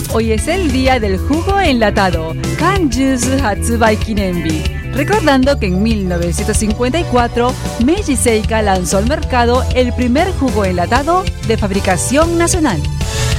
Hoy es el día del jugo enlatado, Kan Juice Hatsubai Kinenbi. Recordando que en 1954, Meiji Seika lanzó al mercado el primer jugo enlatado de fabricación nacional.